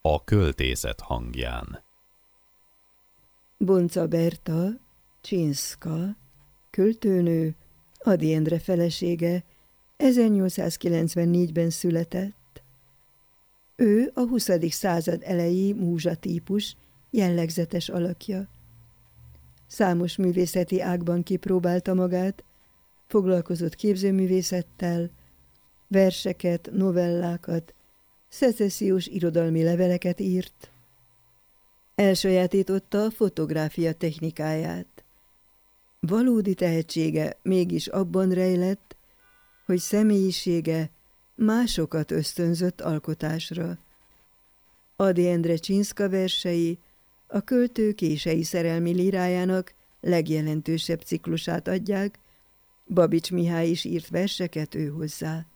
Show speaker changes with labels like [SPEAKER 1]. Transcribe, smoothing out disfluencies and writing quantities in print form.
[SPEAKER 1] A költészet hangján.
[SPEAKER 2] Bonca Berta, Csinszka, költőnő, Ady Endre felesége, 1894-ben született. Ő a 20. század eleji múzsatípus jellegzetes alakja. Számos művészeti ágban kipróbálta magát, foglalkozott képzőművészettel, verseket, novellákat, szecessziós irodalmi leveleket írt. Elsajátította a fotográfia technikáját. Valódi tehetsége mégis abban rejlett, hogy személyisége másokat ösztönzött alkotásra. Ady Endre Csinszka versei a költő kései szerelmi lírájának legjelentősebb ciklusát adják, Babits Mihály is írt verseket ő hozzá.